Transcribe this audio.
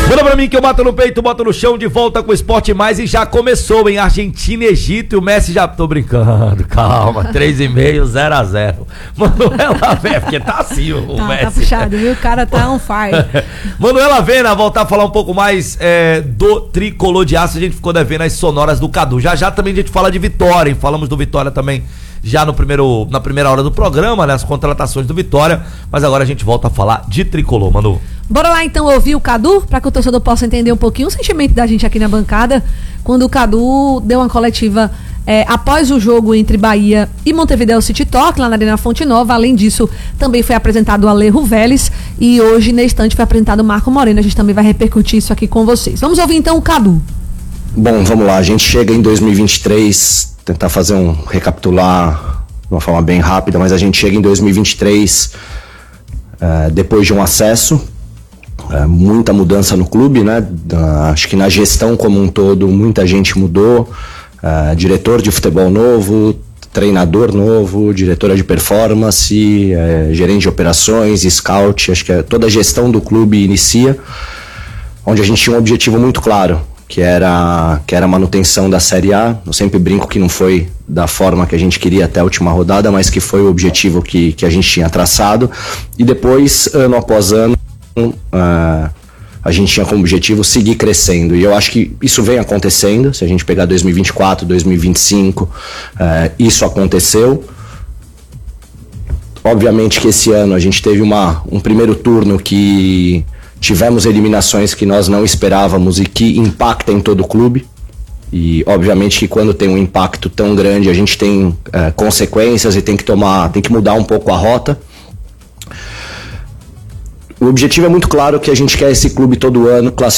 Manda pra mim que eu bato no peito, boto no chão, de volta com o Esporte Mais e já começou em Argentina e Egito e o Messi já... Tô brincando, calma, 3,5, 0-0. Manuela Vena, porque tá assim o Messi. Tá puxado, viu? O cara tá on fire. Manuela Vena, voltar a falar um pouco mais do Tricolor de Aço, a gente ficou devendo as sonoras do Cadu. Já também a gente fala de Vitória, hein? Falamos do Vitória também já na primeira hora do programa, né? As contratações do Vitória, mas agora a gente volta a falar de Tricolor, Manu. Bora lá então ouvir o Cadu, para que o torcedor possa entender um pouquinho o sentimento da gente aqui na bancada, quando o Cadu deu uma coletiva após o jogo entre Bahia e Montevideo City Torque, lá na Arena Fonte Nova. Além disso, também foi apresentado o Alejo Vélez e hoje, na estante, foi apresentado o Marco Moreno. A gente também vai repercutir isso aqui com vocês. Vamos ouvir então o Cadu. Bom, vamos lá, a gente chega em 2023, tentar fazer recapitular de uma forma bem rápida, mas a gente chega em 2023 depois de um acesso, muita mudança no clube, né? Acho que na gestão como um todo muita gente mudou, diretor de futebol novo, treinador novo, diretora de performance, gerente de operações, scout, acho que toda a gestão do clube inicia, onde a gente tinha um objetivo muito claro, que era a manutenção da Série A. Eu sempre brinco que não foi da forma que a gente queria até a última rodada, mas que foi o objetivo que a gente tinha traçado. E depois, ano após ano, a gente tinha como objetivo seguir crescendo. E eu acho que isso vem acontecendo. Se a gente pegar 2024, 2025, isso aconteceu. Obviamente que esse ano a gente teve um primeiro turno que... tivemos eliminações que nós não esperávamos e que impactam em todo o clube. E obviamente que quando tem um impacto tão grande a gente tem consequências e tem que mudar um pouco a rota. O objetivo é muito claro, que a gente quer esse clube todo ano